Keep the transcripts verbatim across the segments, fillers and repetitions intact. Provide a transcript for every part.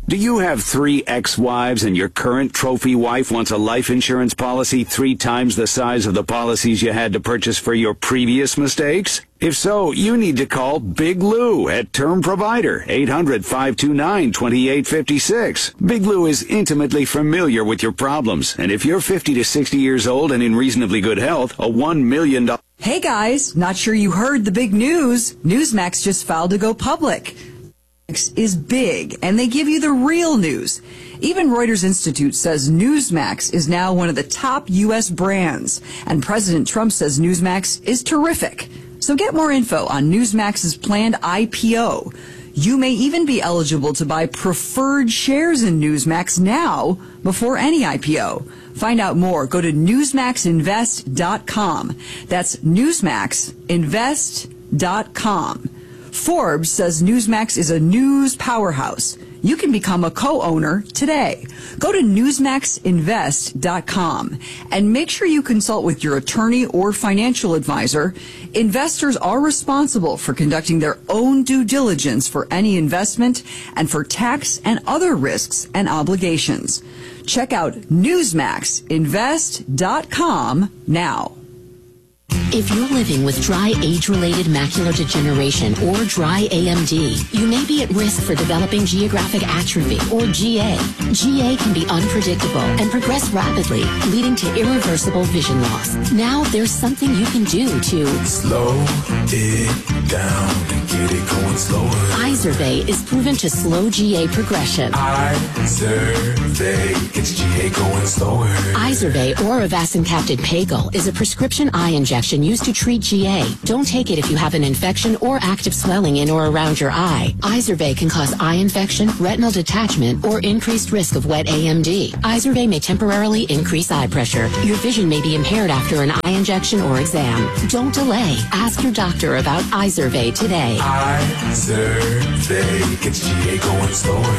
Do you have three ex-wives and your current trophy wife wants a life insurance policy three times the size of the policies you had to purchase for your previous mistakes? If so, you need to call Big Lou at Term Provider, eight hundred, five two nine, two eight five six. Big Lou is intimately familiar with your problems, and if you're fifty to sixty years old and in reasonably good health, a one million dollars... Hey guys, not sure you heard the big news. Newsmax just filed to go public. Is big, and they give you the real news. Even Reuters Institute says Newsmax is now one of the top U S brands, and President Trump says Newsmax is terrific. So get more info on Newsmax's planned I P O. You may even be eligible to buy preferred shares in Newsmax now before any I P O. Find out more. Go to newsmax invest dot com. That's newsmax invest dot com. Forbes says Newsmax is a news powerhouse. You can become a co-owner today. Go to newsmax invest dot com and make sure you consult with your attorney or financial advisor. Investors are responsible for conducting their own due diligence for any investment and for tax and other risks and obligations. Check out newsmax invest dot com now. If you're living with dry age-related macular degeneration or dry A M D, you may be at risk for developing geographic atrophy or G A. G A can be unpredictable and progress rapidly, leading to irreversible vision loss. Now there's something you can do to slow it down and get it going slower. Izervay is proven to slow G A progression. Izervay gets G A going slower. Izervay or avacincaptad pegol is a prescription eye injection used to treat G A. Don't take it if you have an infection or active swelling in or around your eye. Izervay can cause eye infection, retinal detachment, or increased risk of wet A M D. Izervay may temporarily increase eye pressure. Your vision may be impaired after an eye injection or exam. Don't delay. Ask your doctor about Izervay today. Izervay gets G A going slower.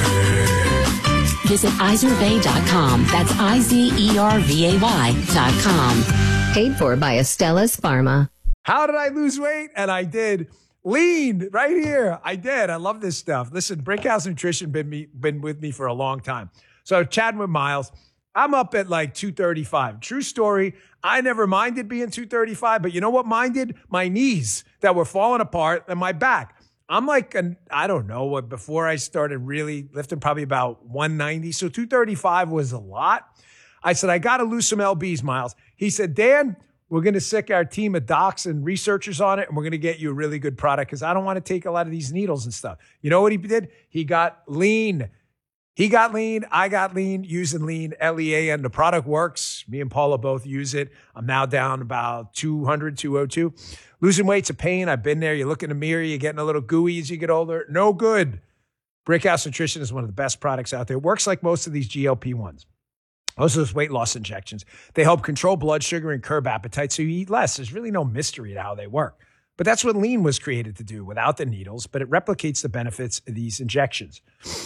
Visit izervay dot com. That's I Z E R V A Y dot com. Paid for by Astellas Pharma. How did I lose weight? And I did. Lean right here. I did. I love this stuff. Listen, Brickhouse Nutrition been me been with me for a long time. So chatting with Miles, I'm up at like two thirty-five. True story. I never minded being two thirty-five, but you know what minded? My knees that were falling apart and my back. I'm like, an, I don't know what, before I started really lifting, probably about one ninety. So two thirty-five was a lot. I said, I got to lose some L Bs, Miles. He said, Dan, we're going to sick our team of docs and researchers on it, and we're going to get you a really good product because I don't want to take a lot of these needles and stuff. You know what he did? He got lean. He got lean. I got lean using lean, L E A N. The product works. Me and Paula both use it. I'm now down about two hundred, two oh two. Losing weight's a pain. I've been there. You look in the mirror, you're getting a little gooey as you get older. No good. Brickhouse Nutrition is one of the best products out there. It works like most of these G L P ones. Most of those weight loss injections. They help control blood sugar and curb appetite so you eat less. There's really no mystery to how they work. But that's what lean was created to do without the needles, but it replicates the benefits of these injections.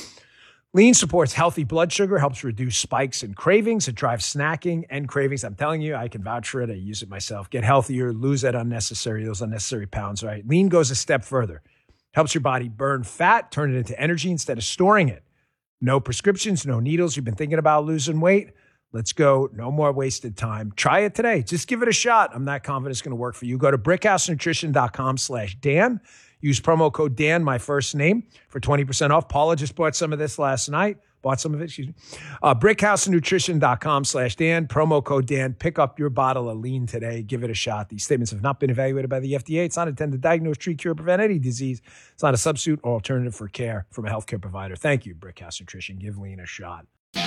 Lean supports healthy blood sugar, helps reduce spikes and cravings. It drives snacking and cravings. I'm telling you, I can vouch for it. I use it myself. Get healthier, lose that unnecessary, those unnecessary pounds, right? Lean goes a step further. Helps your body burn fat, turn it into energy instead of storing it. No prescriptions, no needles. You've been thinking about losing weight? Let's go. No more wasted time. Try it today. Just give it a shot. I'm not confident it's going to work for you. Go to brickhousenutrition.com slash Dan. Use promo code Dan, my first name, for twenty percent off. Paula just bought some of this last night. Bought some of it, excuse me. Uh, brickhousenutrition.com slash Dan. Promo code Dan. Pick up your bottle of lean today. Give it a shot. These statements have not been evaluated by the F D A. It's not intended to diagnose, treat, cure, prevent any disease. It's not a substitute or alternative for care from a healthcare provider. Thank you, Brickhouse Nutrition. Give lean a shot.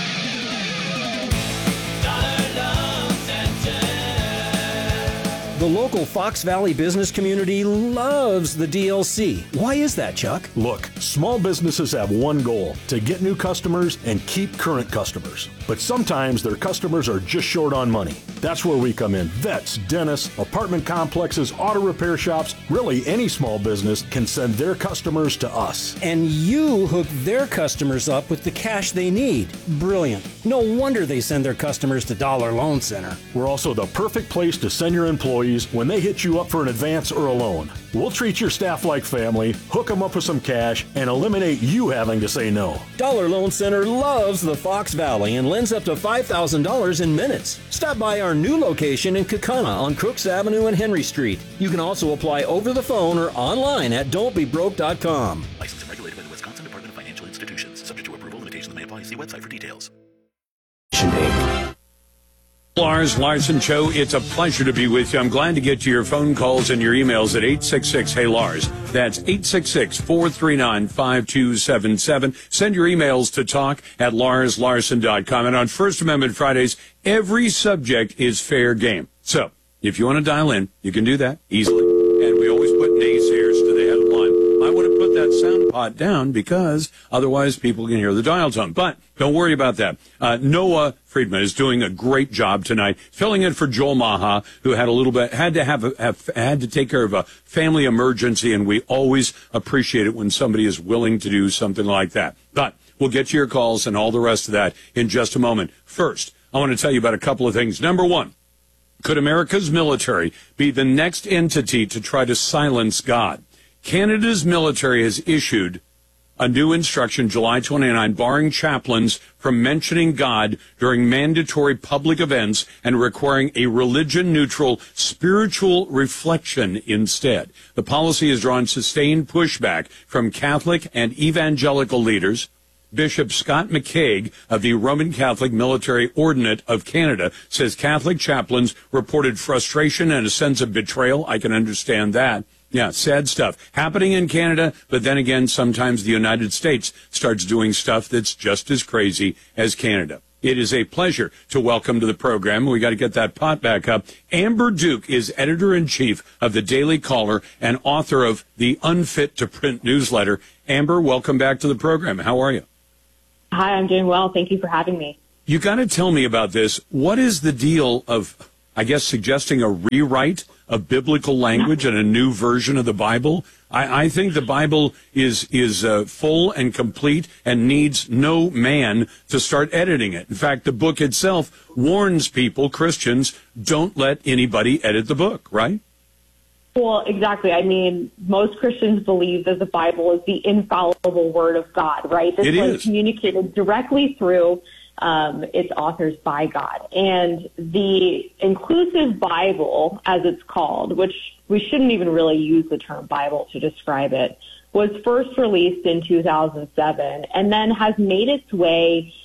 The local Fox Valley business community loves the D L C. Why is that, Chuck? Look, small businesses have one goal, to get new customers and keep current customers. But sometimes their customers are just short on money. That's where we come in. Vets, dentists, apartment complexes, auto repair shops, really any small business can send their customers to us. And you hook their customers up with the cash they need. Brilliant. No wonder they send their customers to Dollar Loan Center. We're also the perfect place to send your employees policies when they hit you up for an advance or a loan. We'll treat your staff like family, hook them up with some cash, and eliminate you having to say no. Dollar Loan Center loves the Fox Valley and lends up to five thousand dollars in minutes. Stop by our new location in Kaukauna on Crooks Avenue and Henry Street. You can also apply over the phone or online at don't be broke dot com. Licensed and regulated by the Wisconsin Department of Financial Institutions. Subject to approval, limitations may apply. See website for details. Lars Larson Show. It's a pleasure to be with you. I'm glad to get to your phone calls and your emails at eight six six, hey Lars. That's eight six six, four three nine, five two seven seven. Send your emails to talk at lars larson dot com. And on First Amendment Fridays, every subject is fair game. So if you want to dial in, you can do that easily. And we always put naysayers to the headline. I want to put that sound pot down because otherwise people can hear the dial tone. But don't worry about that. Uh, Noah Friedman is doing a great job tonight, filling in for Joel Maha, who had a little bit, had to have, a, have had to take care of a family emergency, and we always appreciate it when somebody is willing to do something like that. But we'll get to your calls and all the rest of that in just a moment. First, I want to tell you about a couple of things. Number one, could America's military be the next entity to try to silence God? Canada's military has issued a new instruction July twenty-ninth barring chaplains from mentioning God during mandatory public events and requiring a religion-neutral spiritual reflection instead. The policy has drawn sustained pushback from Catholic and evangelical leaders. Bishop Scott McCaig of the Roman Catholic Military Ordinate of Canada says Catholic chaplains reported frustration and a sense of betrayal. I can understand that. Yeah, sad stuff happening in Canada, but then again, sometimes the United States starts doing stuff that's just as crazy as Canada. It is a pleasure to welcome to the program. We got to get that pot back up. Amber Duke is editor-in-chief of the Daily Caller and author of the Unfit to Print newsletter. Amber, welcome back to the program. How are you? Hi, I'm doing well. Thank you for having me. You got to tell me about this. What is the deal of, I guess, suggesting a rewrite of biblical language and a new version of the Bible? I, I think the Bible is is uh, full and complete and needs no man to start editing it. In fact, the book itself warns people, Christians, don't let anybody edit the book, right? Well, exactly. I mean, most Christians believe that the Bible is the infallible word of God, right? This it was is. communicated directly through um, its authors by God. And the inclusive Bible, as it's called, which we shouldn't even really use the term Bible to describe it, was first released in two thousand seven and then has made its way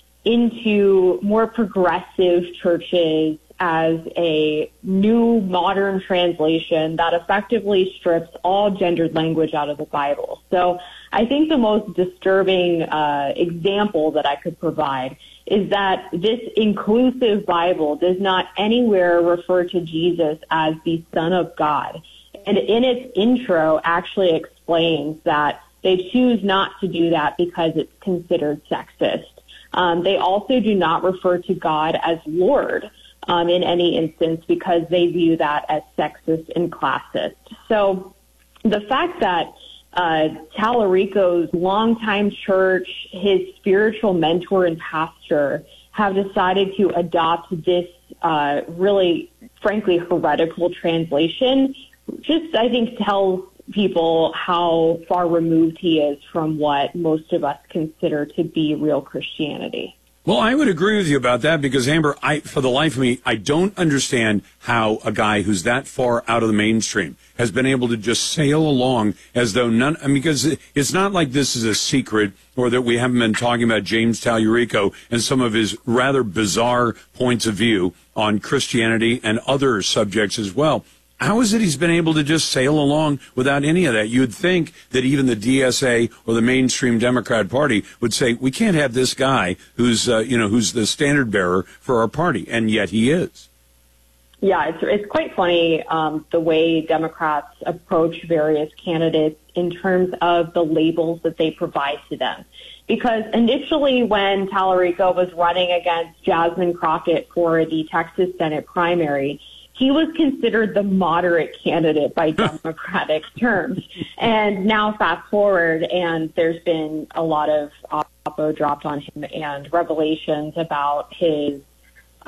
into more progressive churches as a new modern translation that effectively strips all gendered language out of the Bible. So I think the most disturbing uh, example that I could provide is that this inclusive Bible does not anywhere refer to Jesus as the Son of God. And in its intro actually explains that they choose not to do that because it's considered sexist. Um, they also do not refer to God as Lord um, in any instance because they view that as sexist and classist. So the fact that uh, Tallarico's longtime church, his spiritual mentor and pastor, have decided to adopt this uh, really, frankly, heretical translation just, I think, tells people how far removed he is from what most of us consider to be real Christianity. Well, I would agree with you about that because, Amber, I, for the life of me, I don't understand how a guy who's that far out of the mainstream has been able to just sail along as though none, I mean, because it's not like this is a secret or that we haven't been talking about James Tallarico and some of his rather bizarre points of view on Christianity and other subjects as well. How is it he's been able to just sail along without any of that? You'd think that even the D S A or the mainstream Democrat Party would say, we can't have this guy who's, uh, you know, who's the standard bearer for our party, and yet he is. Yeah, it's it's quite funny um, the way Democrats approach various candidates in terms of the labels that they provide to them. Because initially when Tallarico was running against Jasmine Crockett for the Texas Senate primary, he was considered the moderate candidate by Democratic terms. And now fast forward, and there's been a lot of oppo dropped on him and revelations about his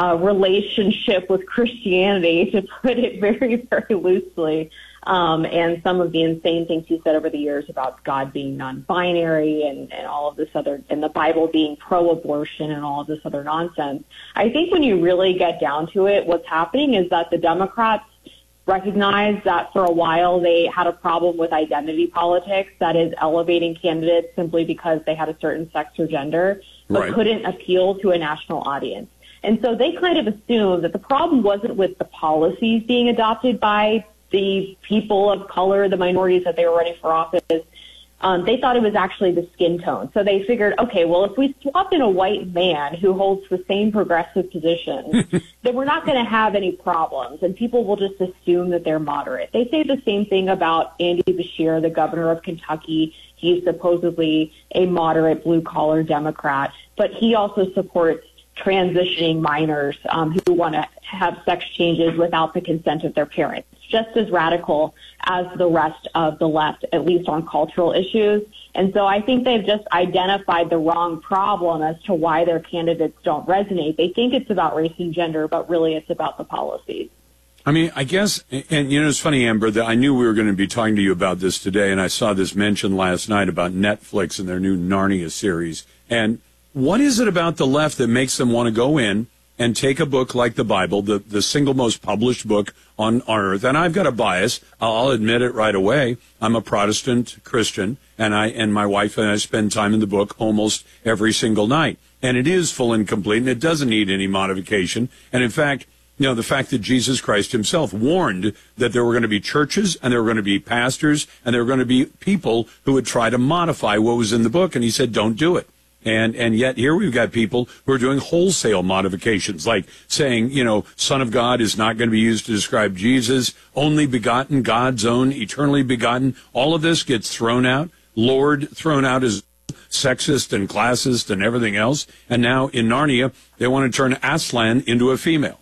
uh, relationship with Christianity, to put it very, very loosely. Um, and some of the insane things he said over the years about God being non-binary and, and all of this other, and the Bible being pro-abortion and all of this other nonsense. I think when you really get down to it, what's happening is that the Democrats recognize that for a while they had a problem with identity politics, that is elevating candidates simply because they had a certain sex or gender, but right. couldn't appeal to a national audience. And so they kind of assumed that the problem wasn't with the policies being adopted by the people of color, the minorities that they were running for office. Um, they thought it was actually the skin tone. So they figured, okay, well, if we swap in a white man who holds the same progressive positions, then we're not going to have any problems, and people will just assume that they're moderate. They say the same thing about Andy Beshear, the governor of Kentucky. He's supposedly a moderate blue-collar Democrat, but he also supports transitioning minors um, who want to have sex changes without the consent of their parents. Just as radical as the rest of the left, at least on cultural issues. And so I think they've just identified the wrong problem as to why their candidates don't resonate. They think it's about race and gender, but really it's about the policies. I mean, I guess, and you know, it's funny, Amber, that I knew we were going to be talking to you about this today, and I saw this mentioned last night about Netflix and their new Narnia series. And what is it about the left that makes them want to go in and take a book like the Bible, the, the single most published book on, on earth? And I've got a bias. I'll admit it right away. I'm a Protestant Christian, and I and my wife and I spend time in the book almost every single night. And it is full and complete, and it doesn't need any modification. And in fact, you know, the fact that Jesus Christ himself warned that there were going to be churches and there were going to be pastors and there were going to be people who would try to modify what was in the book. And he said, don't do it. And and yet here we've got people who are doing wholesale modifications, like saying, you know, Son of God is not going to be used to describe Jesus, only begotten, God's own, eternally begotten. All of this gets thrown out, Lord thrown out as sexist and classist and everything else. And now in Narnia, they want to turn Aslan into a female.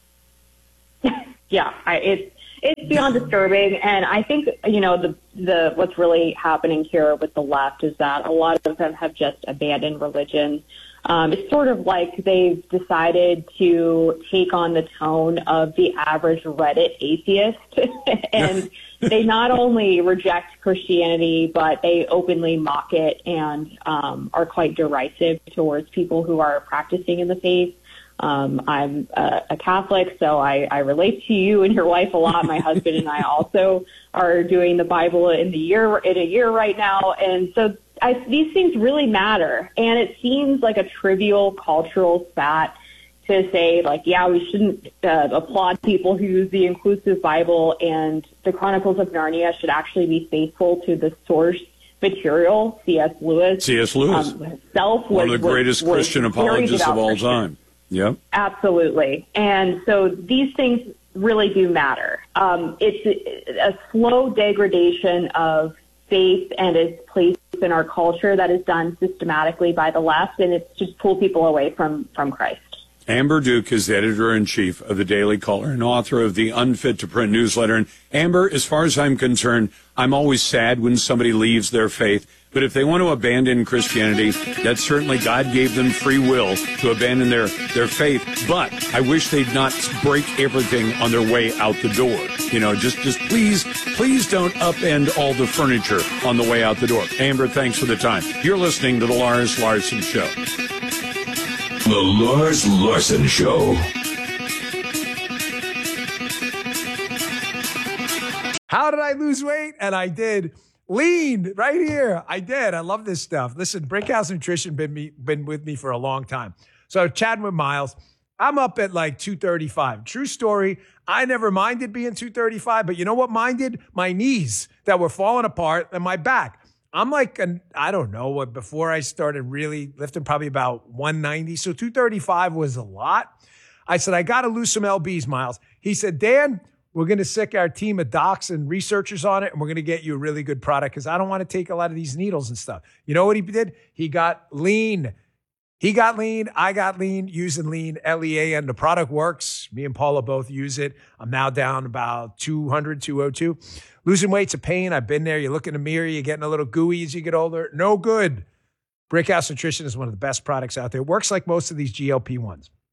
Yeah, I, it's it's beyond disturbing, and I think, you know, the the what's really happening here with the left is that a lot of them have just abandoned religion. Um, it's sort of like they've decided to take on the tone of the average Reddit atheist, and they not only reject Christianity, but they openly mock it and um, are quite derisive towards people who are practicing in the faith. Um, I'm a, a Catholic, so I, I relate to you and your wife a lot. My husband and I also are doing the Bible in the year in a year right now, and so I, these things really matter. And it seems like a trivial cultural spat to say, like, yeah, we shouldn't uh, applaud people who use the inclusive Bible, and the Chronicles of Narnia should actually be faithful to the source material. C S. Lewis. C S. Lewis, um, himself was, one of the greatest was, Christian was apologists of all Christian. time. Yep. Absolutely. And so these things really do matter. Um, it's a, a slow degradation of faith and its place in our culture that is done systematically by the left, and it's just pull people away from, from Christ. Amber Duke is the editor-in-chief of the Daily Caller and author of the Unfit to Print newsletter. And Amber, as far as I'm concerned, I'm always sad when somebody leaves their faith. But if they want to abandon Christianity, that's certainly God gave them free will to abandon their, their faith. But I wish they'd not break everything on their way out the door. You know, just, just please, please don't upend all the furniture on the way out the door. Amber, thanks for the time. You're listening to The Lars Larson Show. The Lars Larson Show. How did I lose weight? And I did. Lean right here. I did. I love this stuff. Listen, Brickhouse Nutrition been me, been with me for a long time. So chatting with Miles, I'm up at like two thirty-five. True story. I never minded being two thirty-five, but you know what minded? My knees that were falling apart and my back. I'm like, an, I don't know what, before I started really lifting, probably about one ninety. So two thirty-five was a lot. I said, I got to lose some L Bs, Miles. He said, Dan, we're going to sick our team of docs and researchers on it, and we're going to get you a really good product because I don't want to take a lot of these needles and stuff. You know what he did? He got lean. He got lean. I got lean using lean, L E A N. The product works. Me and Paula both use it. I'm now down about two hundred, two oh two. Losing weight's a pain. I've been there. You look in the mirror, you're getting a little gooey as you get older. No good. Brickhouse Nutrition is one of the best products out there. It works like most of these G L P ones.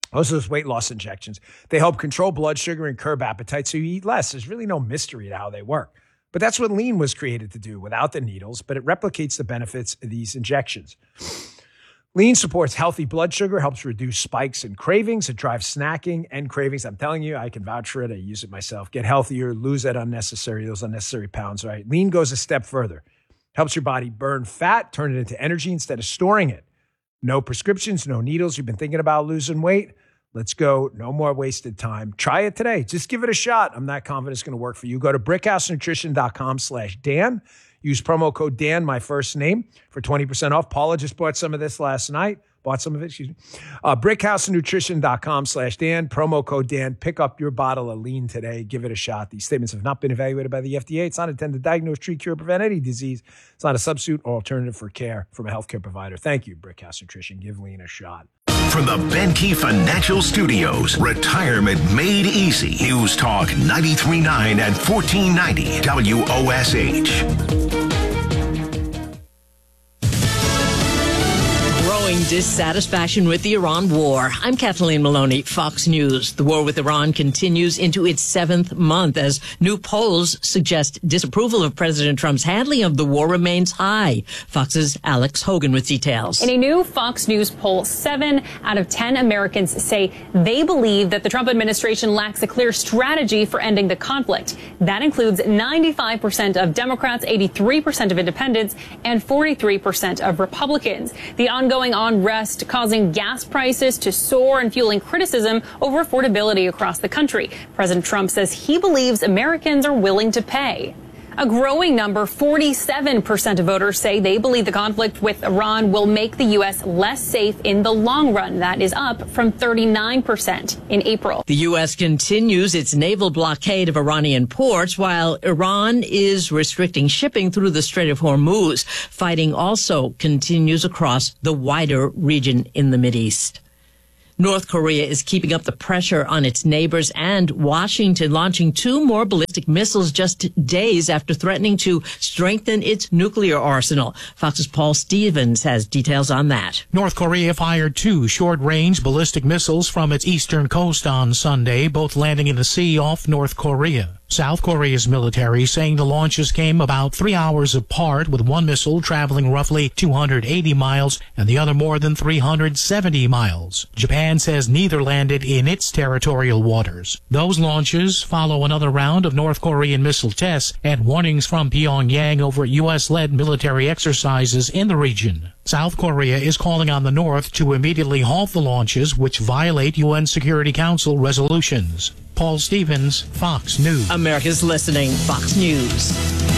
Those are those weight loss injections. They help control blood sugar and curb appetite so you eat less. There's really no mystery to how they work. But that's what Lean was created to do without the needles, but it replicates the benefits of these injections. Lean supports healthy blood sugar, helps reduce spikes and cravings. It drives snacking and cravings. I'm telling you, I can vouch for it. I use it myself. Get healthier, lose that unnecessary, those unnecessary pounds, right? Lean goes a step further. Helps your body burn fat, turn it into energy instead of storing it. No prescriptions, no needles. You've been thinking about losing weight? Let's go. No more wasted time. Try it today. Just give it a shot. I'm not confident it's going to work for you. Go to brickhousenutrition.com slash Dan. Use promo code Dan, my first name, for twenty percent off. Paula just bought some of this last night. Bought some of it, excuse me. Uh, brickhousenutrition.com slash Dan. Promo code Dan. Pick up your bottle of Lean today. Give it a shot. These statements have not been evaluated by the F D A. It's not intended to diagnose, treat, cure, prevent any disease. It's not a substitute or alternative for care from a healthcare provider. Thank you, Brickhouse Nutrition. Give Lean a shot. From the Benke Financial Studios, retirement made easy. News Talk ninety-three point nine and fourteen ninety W O S H. Dissatisfaction with the Iran war. I'm Kathleen Maloney, Fox News. The war with Iran continues into its seventh month as new polls suggest disapproval of President Trump's handling of the war remains high. Fox's Alex Hogan with details. In a new Fox News poll, seven out of ten Americans say they believe that the Trump administration lacks a clear strategy for ending the conflict. That includes ninety-five percent of Democrats, eighty-three percent of independents, and forty-three percent of Republicans. The ongoing unrest causing gas prices to soar and fueling criticism over affordability across the country. President Trump says he believes Americans are willing to pay. A growing number, forty-seven percent of voters say they believe the conflict with Iran will make the U S less safe in the long run. That is up from thirty-nine percent in April. The U S continues its naval blockade of Iranian ports while Iran is restricting shipping through the Strait of Hormuz. Fighting also continues across the wider region in the Mideast. North Korea is keeping up the pressure on its neighbors and Washington launching two more ballistic missiles just days after threatening to strengthen its nuclear arsenal. Fox's Paul Stevens has details on that. North Korea fired two short-range ballistic missiles from its eastern coast on Sunday, both landing in the sea off North Korea. South Korea's military saying the launches came about three hours apart, with one missile traveling roughly two hundred eighty miles and the other more than three hundred seventy miles. Japan says neither landed in its territorial waters. Those launches follow another round of North Korean missile tests and warnings from Pyongyang over U S-led military exercises in the region. South Korea is calling on the North to immediately halt the launches, which violate U N Security Council resolutions. Paul Stevens, Fox News. America's listening. Fox News.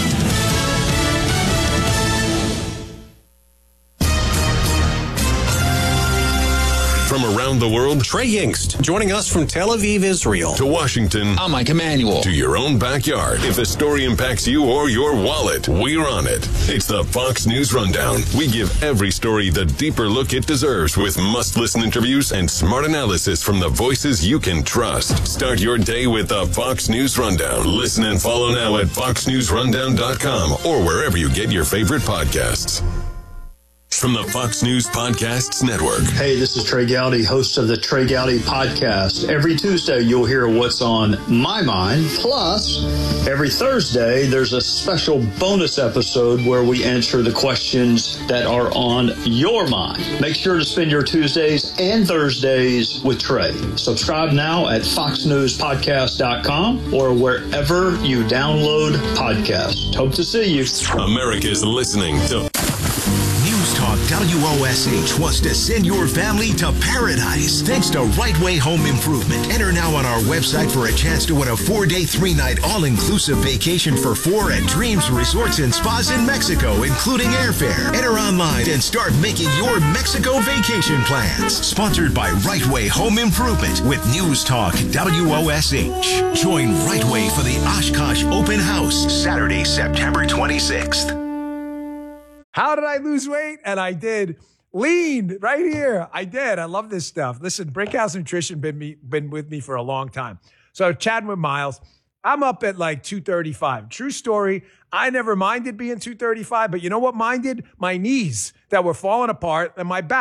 From around the world, Trey Yingst, joining us from Tel Aviv, Israel. To Washington. I'm Mike Emanuel. To your own backyard. If a story impacts you or your wallet, we're on it. It's the Fox News Rundown. We give every story the deeper look it deserves with must-listen interviews and smart analysis from the voices you can trust. Start your day with the Fox News Rundown. Listen and follow now at fox news rundown dot com or wherever you get your favorite podcasts. From the Fox News Podcasts Network. Hey, this is Trey Gowdy, host of the Trey Gowdy Podcast. Every Tuesday, you'll hear what's on my mind. Plus, every Thursday, there's a special bonus episode where we answer the questions that are on your mind. Make sure to spend your Tuesdays and Thursdays with Trey. Subscribe now at fox news podcast dot com or wherever you download podcasts. Hope to see you. America's listening to News Talk W O S H wants to send your family to paradise thanks to Right Way Home Improvement. Enter now on our website for a chance to win a four-day, three-night all-inclusive vacation for four at Dreams Resorts and Spas in Mexico, including airfare. Enter online and start making your Mexico vacation plans. Sponsored by Right Way Home Improvement with News Talk W O S H. Join Right Way for the Oshkosh Open House, Saturday, September twenty-sixth. How did I lose weight? And I did. Lean right here. I did. I love this stuff. Listen, Brickhouse Nutrition been me been with me for a long time. So chatting with Miles, I'm up at like two thirty-five. True story. I never minded being two thirty-five, but you know what minded? My knees that were falling apart and my back.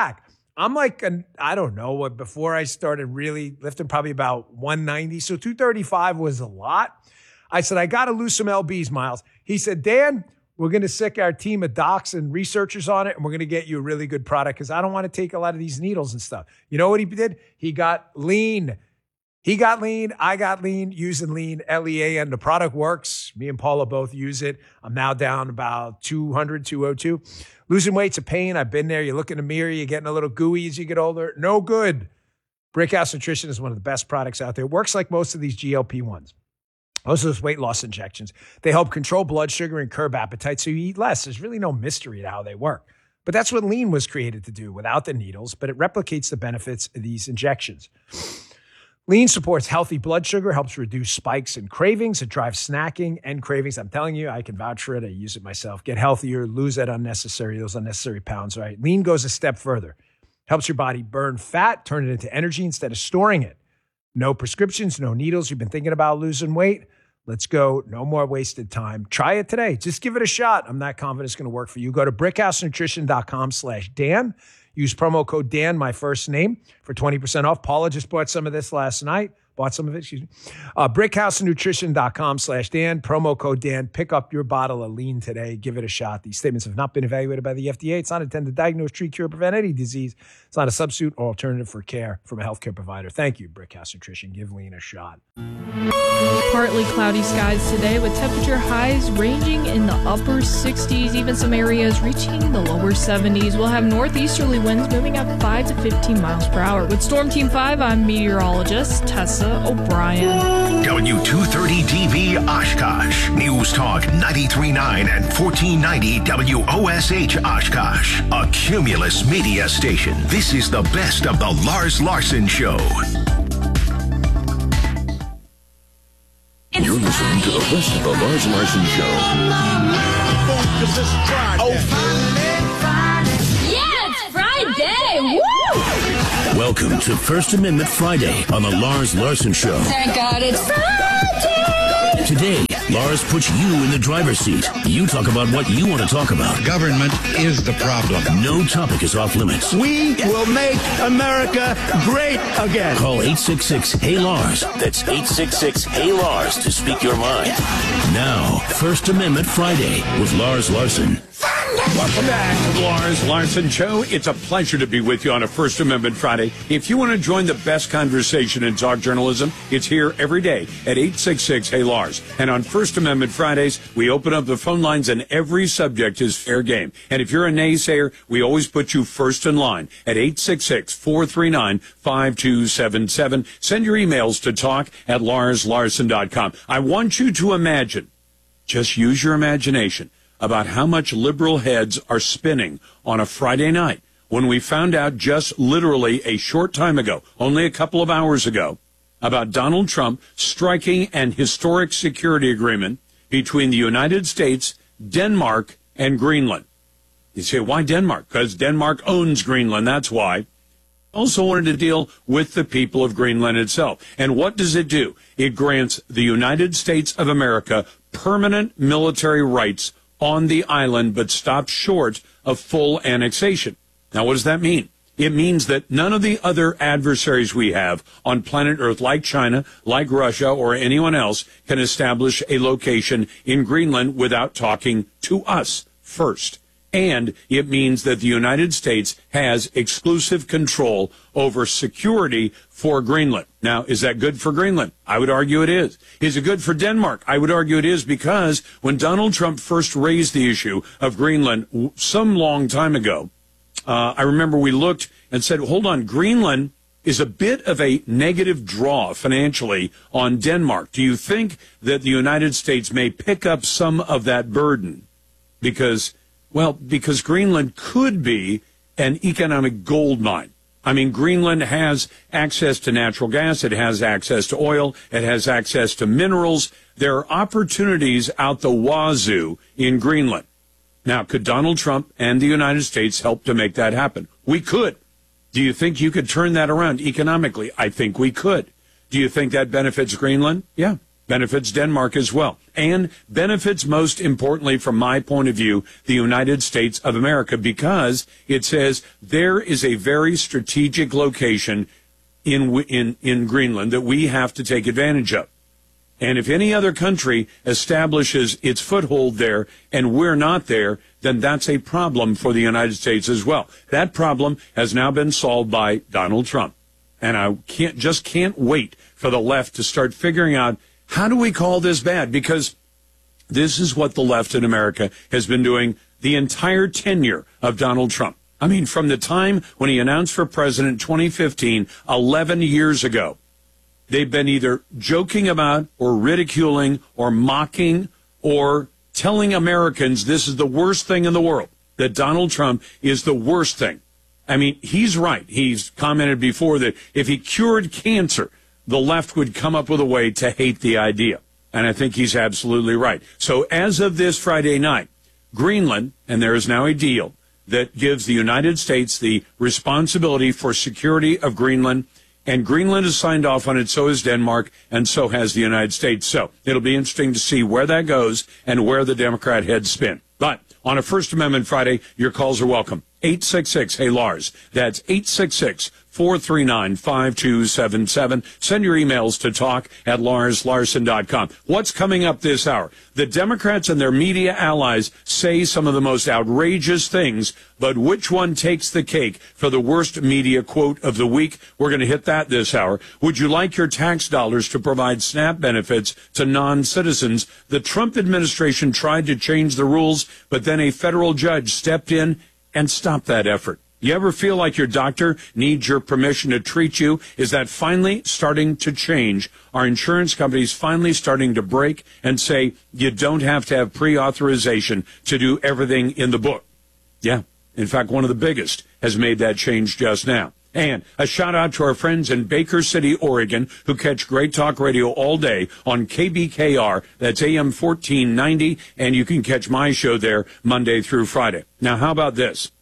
I'm like, an, I don't know, what before I started really lifting, probably about one ninety. So two thirty-five was a lot. I said, I got to lose some L Bs, Miles. He said, Dan, we're going to sick our team of docs and researchers on it, and we're going to get you a really good product because I don't want to take a lot of these needles and stuff. You know what he did? He got lean. He got lean. I got lean using lean, L E A N. The product works. Me and Paula both use it. I'm now down about two hundred, two oh two. Losing weight's a pain. I've been there. You look in the mirror, you're getting a little gooey as you get older. No good. Brickhouse Nutrition is one of the best products out there. It works like most of these G L P ones. Most of those weight loss injections. They help control blood sugar and curb appetite so you eat less. There's really no mystery to how they work. But that's what lean was created to do without the needles, but it replicates the benefits of these injections. Lean supports healthy blood sugar, helps reduce spikes and cravings. It drives snacking and cravings. I'm telling you, I can vouch for it. I use it myself. Get healthier, lose that unnecessary, those unnecessary pounds, right? Lean goes a step further. Helps your body burn fat, turn it into energy instead of storing it. No prescriptions, no needles. You've been thinking about losing weight? Let's go. No more wasted time. Try it today. Just give it a shot. I'm not confident it's going to work for you. Go to brickhousenutrition.com slash Dan. Use promo code Dan, my first name, for twenty percent off. Paula just bought some of this last night. Bought some of it, excuse me. Uh, brickhousenutrition.com slash Dan. Promo code Dan. Pick up your bottle of lean today. Give it a shot. These statements have not been evaluated by the F D A. It's not intended to diagnose, treat, cure, or prevent any disease. It's not a substitute or alternative for care from a healthcare provider. Thank you, Brickhouse Nutrition. Give lean a shot. Partly cloudy skies today with temperature highs ranging in the upper sixties, even some areas reaching the lower seventies. We'll have northeasterly winds moving up five to fifteen miles per hour. With Storm Team five, I'm meteorologist Tessa O'Brien. W two thirty D B Oshkosh. News Talk ninety-three point nine and fourteen ninety W O S H Oshkosh. A Cumulus media station. This is the best of the Lars Larson Show. You're listening to the best of the Lars Larson Show. Yeah, it's Friday! Woo! Welcome to First Amendment Friday on the Lars Larson Show. Thank God it's Friday! Today, Lars puts you in the driver's seat. You talk about what you want to talk about. Government is the problem. No topic is off limits. We will make America great again. Call eight six six, H E Y, Lars. That's eight six six, H E Y, Lars to speak your mind. Now, First Amendment Friday with Lars Larson. Welcome back to the Lars Larson Show. It's a pleasure to be with you on a First Amendment Friday. If you want to join the best conversation in talk journalism, it's here every day at eight six six, H E Y, Lars. And on First Amendment Fridays, we open up the phone lines and every subject is fair game. And if you're a naysayer, we always put you first in line at eight six six, four three nine, five two seven seven. Send your emails to talk at lars larson dot com. I want you to imagine, just use your imagination, about how much liberal heads are spinning on a Friday night when we found out just literally a short time ago, only a couple of hours ago, about Donald Trump striking an historic security agreement between the United States, Denmark, and Greenland. You say, why Denmark? Because Denmark owns Greenland, that's why. Also wanted to deal with the people of Greenland itself. And what does it do? It grants the United States of America permanent military rights on the island, but stops short of full annexation. Now, what does that mean? It means that none of the other adversaries we have on planet Earth, like China, like Russia, or anyone else, can establish a location in Greenland without talking to us first. And it means that the United States has exclusive control over security for Greenland. Now, is that good for Greenland? I would argue it is. Is it good for Denmark? I would argue it is, because when Donald Trump first raised the issue of Greenland some long time ago, uh, I remember we looked and said, hold on, Greenland is a bit of a negative draw financially on Denmark. Do you think that the United States may pick up some of that burden? Because Well, because Greenland could be an economic gold mine. I mean, Greenland has access to natural gas. It has access to oil. It has access to minerals. There are opportunities out the wazoo in Greenland. Now, could Donald Trump and the United States help to make that happen? We could. Do you think you could turn that around economically? I think we could. Do you think that benefits Greenland? Yeah. Benefits Denmark as well. and benefits, most importantly, from my point of view, the United States of America, because it says there is a very strategic location in in in Greenland that we have to take advantage of. And if any other country establishes its foothold there and we're not there, then that's a problem for the United States as well. That problem has now been solved by Donald Trump. And I can't just can't wait for the left to start figuring out, how do we call this bad? Because this is what the left in America has been doing the entire tenure of Donald Trump. I mean, from the time when he announced for president in twenty fifteen, eleven years ago, they've been either joking about or ridiculing or mocking or telling Americans this is the worst thing in the world, that Donald Trump is the worst thing. I mean, he's right. He's commented before that if he cured cancer, the left would come up with a way to hate the idea. And I think he's absolutely right. So as of this Friday night, Greenland, and there is now a deal that gives the United States the responsibility for security of Greenland, and Greenland has signed off on it, so has Denmark, and so has the United States. So it'll be interesting to see where that goes and where the Democrat heads spin. But on a First Amendment Friday, your calls are welcome. eight six six, hey Lars. That's eight six six, four three nine, five two seven seven. Send your emails to talk at lars larson dot com. What's coming up this hour? The Democrats and their media allies say some of the most outrageous things, but which one takes the cake for the worst media quote of the week? We're going to hit that this hour. Would you like your tax dollars to provide SNAP benefits to non-citizens? The Trump administration tried to change the rules, but then a federal judge stepped in and stop that effort. You ever feel like your doctor needs your permission to treat you? Is that finally starting to change? Are insurance companies finally starting to break and say you don't have to have pre-authorization to do everything in the book? Yeah. In fact, one of the biggest has made that change just now. And a shout out to our friends in Baker City, Oregon, who catch Great Talk Radio all day on K B K R. That's A M fourteen ninety. And you can catch my show there Monday through Friday. Now, how about this?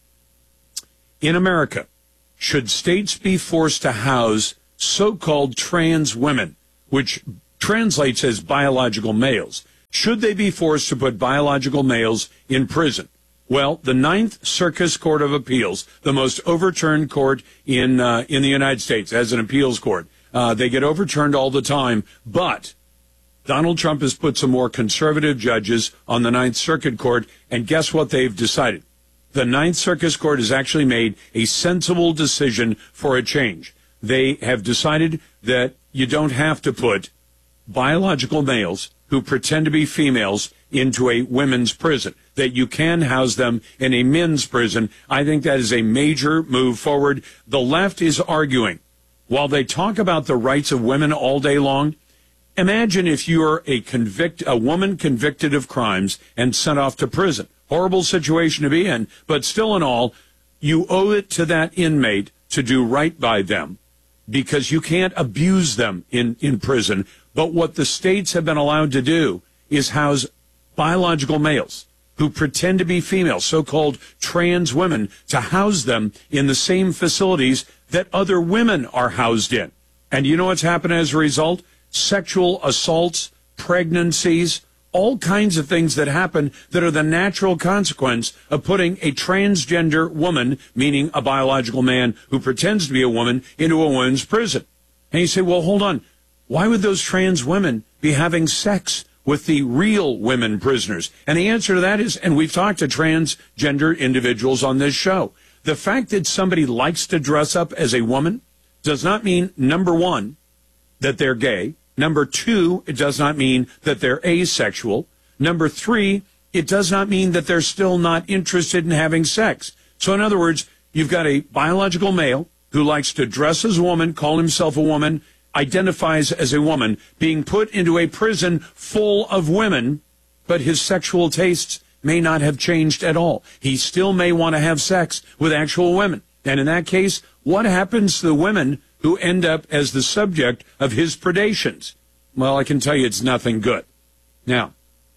In America, should states be forced to house so-called trans women, which translates as biological males? Should they be forced to put biological males in prison? Well, the Ninth Circuit Court of Appeals, the most overturned court in uh, in the United States as an appeals court, uh, they get overturned all the time. But Donald Trump has put some more conservative judges on the Ninth Circuit Court, and guess what they've decided? The Ninth Circuit Court has actually made a sensible decision for a change. They have decided that you don't have to put biological males who pretend to be females into a women's prison, that you can house them in a men's prison. I think that is a major move forward. The left is arguing, while they talk about the rights of women all day long, imagine if you're a convict, a woman convicted of crimes and sent off to prison. Horrible situation to be in, but still in all, you owe it to that inmate to do right by them, because you can't abuse them in, in prison. But what the states have been allowed to do is house biological males who pretend to be females, so-called trans women, to house them in the same facilities that other women are housed in. And you know what's happened as a result? Sexual assaults, pregnancies, all kinds of things that happen that are the natural consequence of putting a transgender woman, meaning a biological man who pretends to be a woman, into a women's prison. And you say, well, hold on. Why would those trans women be having sex with the real women prisoners? And the answer to that is, and we've talked to transgender individuals on this show, the fact that somebody likes to dress up as a woman does not mean, number one, that they're gay. Number two, it does not mean that they're asexual. Number three, it does not mean that they're still not interested in having sex. So in other words, you've got a biological male who likes to dress as a woman, call himself a woman, identifies as a woman, being put into a prison full of women, but his sexual tastes may not have changed at all. He still may want to have sex with actual women. And in that case, what happens to the women who end up as the subject of his predations? Well, I can tell you it's nothing good. Now,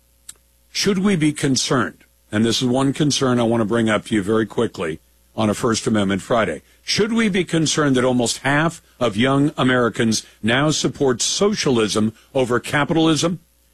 should we be concerned? And this is one concern I want to bring up to you very quickly on a First Amendment Friday. Should we be concerned that almost half of young Americans now support socialism over capitalism?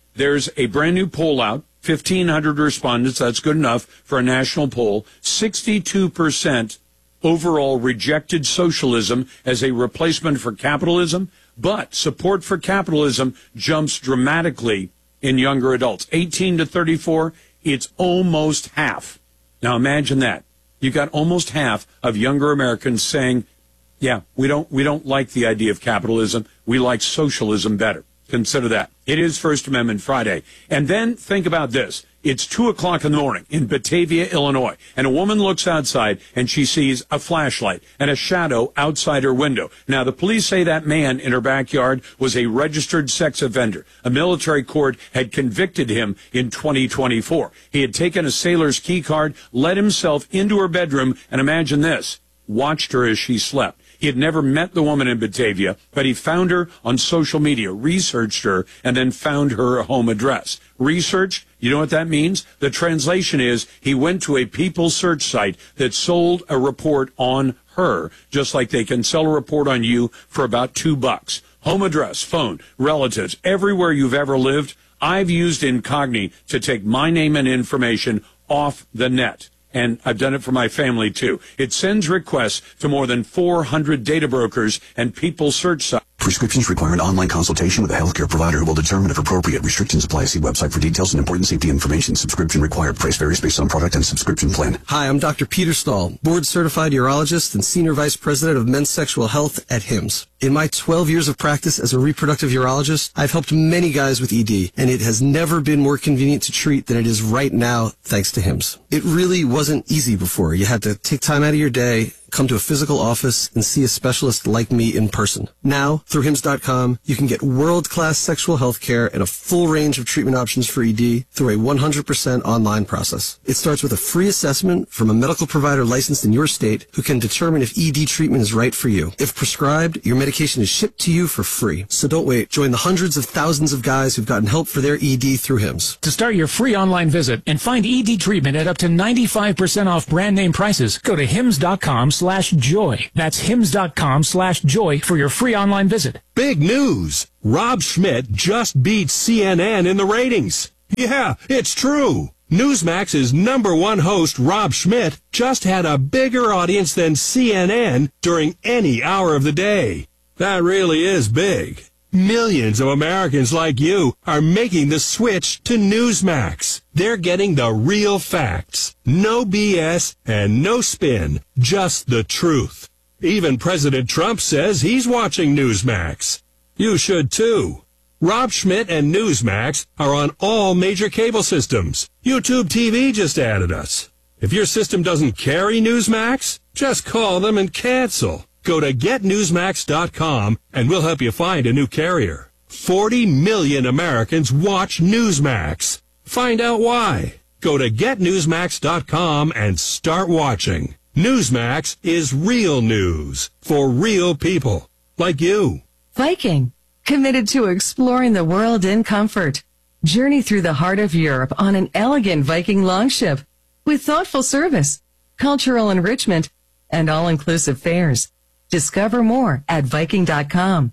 there's a brand new poll out, fifteen hundred respondents. That's good enough for a national poll. sixty-two percent overall rejected socialism as a replacement for capitalism, but support for capitalism jumps dramatically in younger adults. eighteen to thirty-four, it's almost half. Now imagine that. You got almost half of younger Americans saying, yeah, we don't we don't like the idea of capitalism. We like socialism better. Consider that. It is First Amendment Friday. And then think about this. It's two o'clock in the morning in Batavia, Illinois, and a woman looks outside and she sees a flashlight and a shadow outside her window. Now, the police say that man in her backyard was a registered sex offender. A military court had convicted him in twenty twenty-four. He had taken a sailor's key card, let himself into her bedroom, and imagine this, watched her as she slept. He had never met the woman in Batavia, but he found her on social media, researched her, and then found her home address. Research, you know what that means? The translation is he went to a people search site that sold a report on her, just like they can sell a report on you for about two bucks. Home address, phone, relatives, everywhere you've ever lived. I've used Incogni to take my name and information off the net. And I've done it for my family, too. It sends requests to more than four hundred data brokers and people search sites. Prescriptions require an online consultation with a healthcare provider who will determine if appropriate. Restrictions apply. See website for details and important safety information. Subscription required. Price varies based on product and subscription plan. Hi, I'm Doctor Peter Stahl, board-certified urologist and senior vice president of men's sexual health at Hims. In my twelve years of practice as a reproductive urologist, I've helped many guys with E D, and it has never been more convenient to treat than it is right now, thanks to Hims. It really wasn't easy before. You had to take time out of your day, come to a physical office, and see a specialist like me in person. Now, through Hims dot com, you can get world-class sexual health care and a full range of treatment options for E D through a one hundred percent online process. It starts with a free assessment from a medical provider licensed in your state who can determine if E D treatment is right for you. If prescribed, your medication is shipped to you for free. So don't wait. Join the hundreds of thousands of guys who've gotten help for their E D through Hims. To start your free online visit and find E D treatment at up to ninety-five percent off brand name prices, go to Hims dot com slash joy. That's Hims dot com slash joy for your free online visit. Big news! Rob Schmidt just beat C N N in the ratings. Yeah, it's true. Newsmax's number one host, Rob Schmidt, just had a bigger audience than C N N during any hour of the day. That really is big. Millions of Americans like you are making the switch to Newsmax. They're getting the real facts. No B S and no spin. Just the truth. Even President Trump says he's watching Newsmax. You should too. Rob Schmidt and Newsmax are on all major cable systems. YouTube T V just added us. If your system doesn't carry Newsmax, just call them and cancel. Go to get newsmax dot com and we'll help you find a new carrier. forty million Americans watch Newsmax. Find out why. Go to get newsmax dot com and start watching. Newsmax is real news for real people like you. Viking, committed to exploring the world in comfort. Journey through the heart of Europe on an elegant Viking longship with thoughtful service, cultural enrichment, and all-inclusive fares. Discover more at Viking dot com.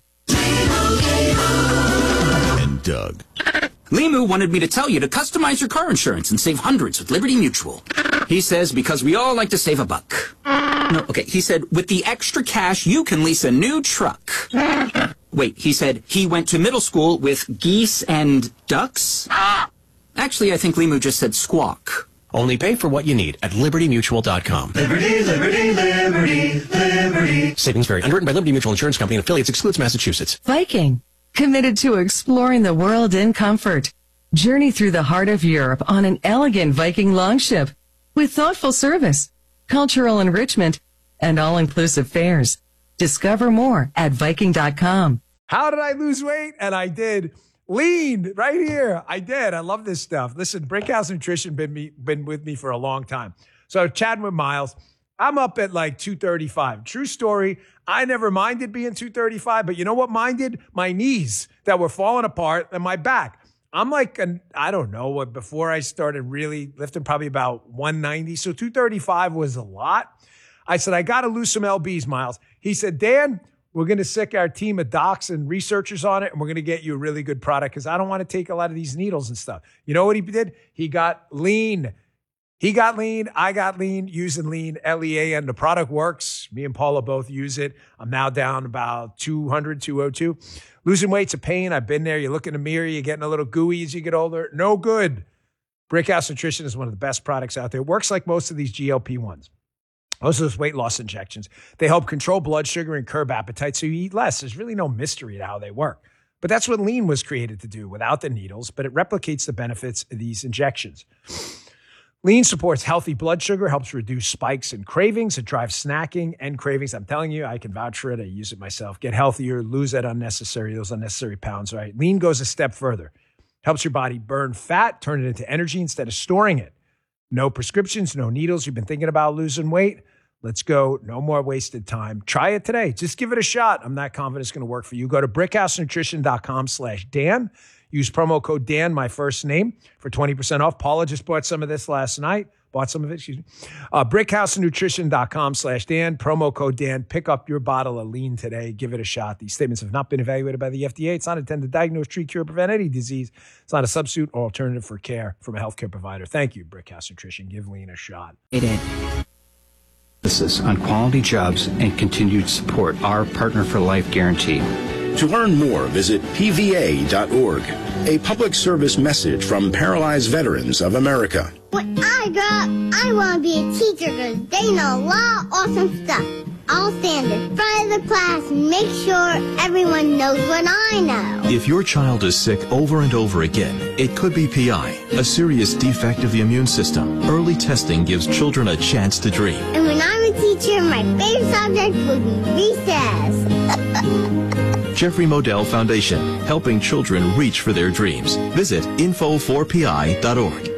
And Doug. Limu wanted me to tell you to customize your car insurance and save hundreds with Liberty Mutual. He says because we all like to save a buck. No, okay, he said with the extra cash you can lease a new truck. Wait, he said he went to middle school with geese and ducks? Actually, I think Limu just said squawk. Only pay for what you need at liberty mutual dot com. Liberty, liberty, liberty, liberty. Savings vary. Underwritten by Liberty Mutual Insurance Company and affiliates. Excludes Massachusetts. Viking, committed to exploring the world in comfort. Journey through the heart of Europe on an elegant Viking longship with thoughtful service, cultural enrichment, and all-inclusive fares. Discover more at Viking dot com. How did I lose weight? And I did. Lean right here. I did. I love this stuff. Listen, Brickhouse Nutrition been me been with me for a long time. So chatting with Miles, I'm up at like two thirty-five. True story. I never minded being two thirty-five, but you know what minded? My knees that were falling apart and my back. I'm like, an, I don't know what, before I started really lifting, probably about one ninety. So two thirty-five was a lot. I said, I got to lose some L Bs, Miles. He said, Dan, We're going to sick our team of docs and researchers on it, and we're going to get you a really good product because I don't want to take a lot of these needles and stuff. You know what he did? He got lean. He got lean. I got lean using lean, L E A N. The product works. Me and Paula both use it. I'm now down about two hundred, two oh two. Losing weight's a pain. I've been there. You look in the mirror, you're getting a little gooey as you get older. No good. Brickhouse Nutrition is one of the best products out there. It works like most of these G L P ones. Most of those weight loss injections. They help control blood sugar and curb appetite so you eat less. There's really no mystery to how they work. But that's what lean was created to do without the needles, but it replicates the benefits of these injections. Lean supports healthy blood sugar, helps reduce spikes and cravings. It drives snacking and cravings. I'm telling you, I can vouch for it. I use it myself. Get healthier, lose that unnecessary, those unnecessary pounds, right? Lean goes a step further. Helps your body burn fat, turn it into energy instead of storing it. No prescriptions, no needles. You've been thinking about losing weight? Let's go. No more wasted time. Try it today. Just give it a shot. I'm not confident it's going to work for you. Go to brickhousenutrition.com slash Dan. Use promo code Dan, my first name, for twenty percent off. Paula just bought some of this last night. Bought some of it, excuse me. Uh, brickhousenutrition.com slash Dan. Promo code Dan. Pick up your bottle of lean today. Give it a shot. These statements have not been evaluated by the F D A. It's not intended to diagnose, treat, cure, or prevent any disease. It's not a substitute or alternative for care from a healthcare provider. Thank you, Brickhouse Nutrition. Give lean a shot. Emphasis on quality jobs and continued support. Our Partner for Life guarantee. To learn more, visit P V A dot org. A public service message from Paralyzed Veterans of America. When I grow up, I want to be a teacher because they know a lot of awesome stuff. I'll stand in front of the class and make sure everyone knows what I know. If your child is sick over and over again, it could be P I, a serious defect of the immune system. Early testing gives children a chance to dream. And when I'm a teacher, my favorite subject will be recess. Jeffrey Modell Foundation, helping children reach for their dreams. Visit info four P I dot org.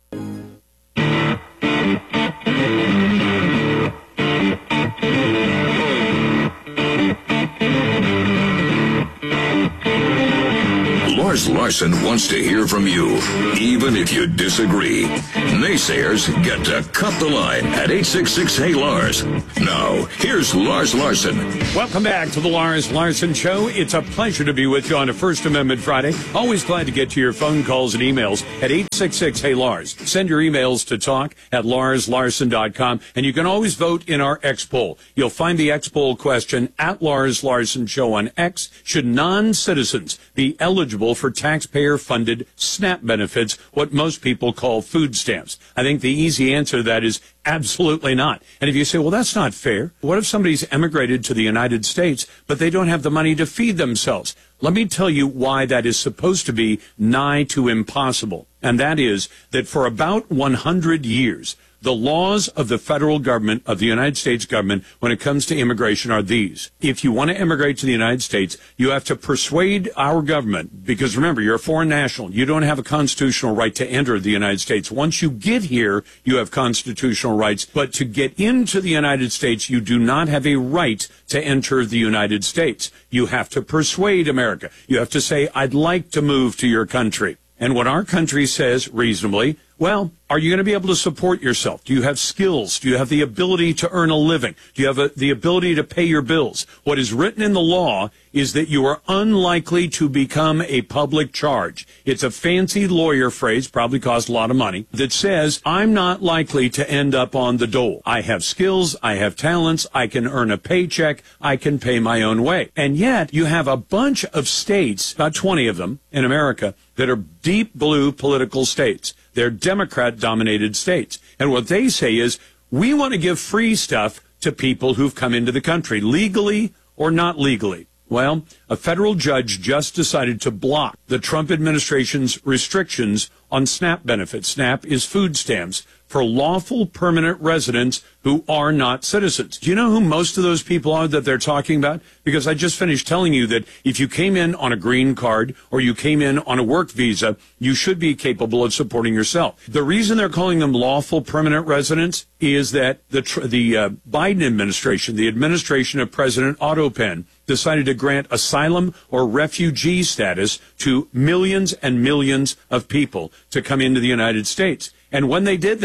Lars Larson wants to hear from you, even if you disagree. Naysayers get to cut the line at eight six six, hey Lars. Now, here's Lars Larson. Welcome back to the Lars Larson Show. It's a pleasure to be with you on a First Amendment Friday. Always glad to get to your phone calls and emails at eight six six, hey Lars. Send your emails to talk at lars larson dot com, and you can always vote in our X poll. You'll find the X poll question at Lars Larson Show on X. Should non-citizens be eligible for taxpayer-funded SNAP benefits, what most people call food stamps? I think the easy answer to that is absolutely not. And if you say, well, that's not fair. What if somebody's emigrated to the United States, but they don't have the money to feed themselves? Let me tell you why that is supposed to be nigh to impossible. And that is that for about one hundred years, the laws of the federal government, of the United States government, when it comes to immigration are these. If you want to immigrate to the United States, you have to persuade our government, because remember, you're a foreign national. You don't have a constitutional right to enter the United States. Once you get here, you have constitutional rights. But to get into the United States, you do not have a right to enter the United States. You have to persuade America. You have to say, I'd like to move to your country. And what our country says reasonably, well, are you going to be able to support yourself? Do you have skills? Do you have the ability to earn a living? Do you have a, the ability to pay your bills? What is written in the law is that you are unlikely to become a public charge. It's a fancy lawyer phrase, probably costs a lot of money, that says, I'm not likely to end up on the dole. I have skills, I have talents, I can earn a paycheck, I can pay my own way. And yet, you have a bunch of states, about twenty of them in America, that are deep blue political states. They're Democrat-dominated states. And what they say is, we want to give free stuff to people who've come into the country, legally or not legally. Well, a federal judge just decided to block the Trump administration's restrictions on SNAP benefits. SNAP is food stamps for lawful permanent residents who are not citizens. Do you know who most of those people are that they're talking about? Because I just finished telling you that if you came in on a green card or you came in on a work visa, you should be capable of supporting yourself. The reason they're calling them lawful permanent residents is that the the uh, Biden administration, the administration of President Otto Penn, decided to grant asylum or refugee status to millions and millions of people to come into the United States. And when they did that,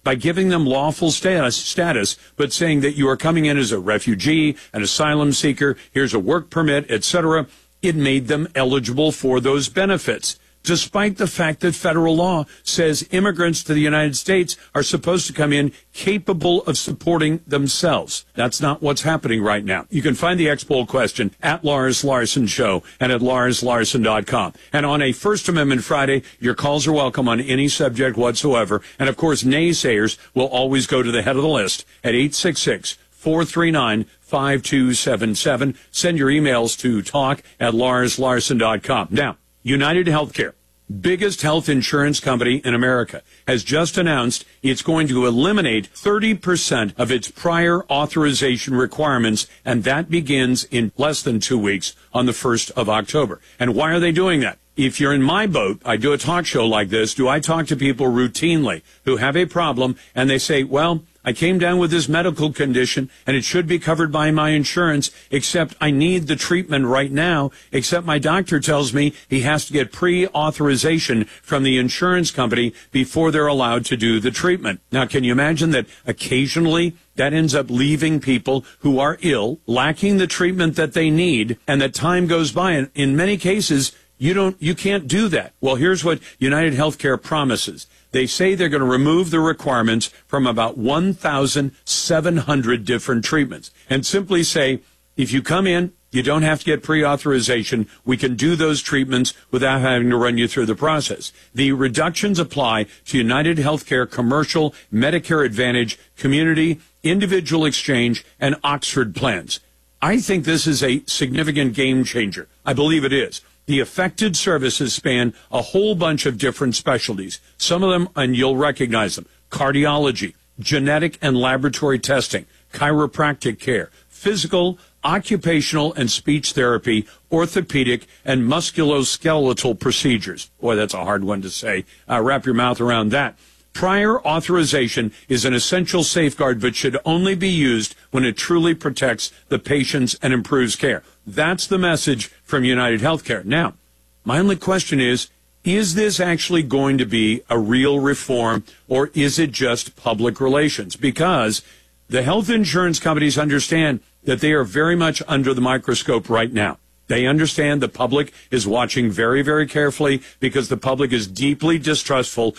by giving them lawful status, status, but saying that you are coming in as a refugee, an asylum seeker, here's a work permit, et cetera. It made them eligible for those benefits, despite the fact that federal law says immigrants to the United States are supposed to come in capable of supporting themselves. That's not what's happening right now. You can find the X-Poll question at Lars Larson Show and at lars larson dot com. And on a First Amendment Friday, your calls are welcome on any subject whatsoever. And, of course, naysayers will always go to the head of the list at eight six six, four three nine, five two seven seven. Send your emails to talk at lars larson dot com. Now, United Healthcare, biggest health insurance company in America, has just announced it's going to eliminate thirty percent of its prior authorization requirements, and that begins in less than two weeks on the first of October. And why are they doing that? If you're in my boat, I do a talk show like this. Do I talk to people routinely who have a problem and they say, well, I came down with this medical condition and it should be covered by my insurance, except I need the treatment right now, except my doctor tells me he has to get pre-authorization from the insurance company before they're allowed to do the treatment. Now, can you imagine that occasionally that ends up leaving people who are ill, lacking the treatment that they need, and that time goes by, and in many cases, You don't, you can't do that. Well, here's what United Healthcare promises. They say they're going to remove the requirements from about one thousand seven hundred different treatments and simply say, if you come in, you don't have to get pre-authorization. We can do those treatments without having to run you through the process. The reductions apply to United Healthcare commercial, Medicare Advantage, community, individual exchange, and Oxford plans. I think this is a significant game changer. I believe it is. The affected services span a whole bunch of different specialties. Some of them, and you'll recognize them, cardiology, genetic and laboratory testing, chiropractic care, physical, occupational and speech therapy, orthopedic, and musculoskeletal procedures. Boy, that's a hard one to say. Uh, wrap your mouth around that. Prior authorization is an essential safeguard, but should only be used when it truly protects the patients and improves care. That's the message from United Healthcare. Now, my only question is, is this actually going to be a real reform, or is it just public relations? Because the health insurance companies understand that they are very much under the microscope right now. They understand the public is watching very, very carefully because the public is deeply distrustful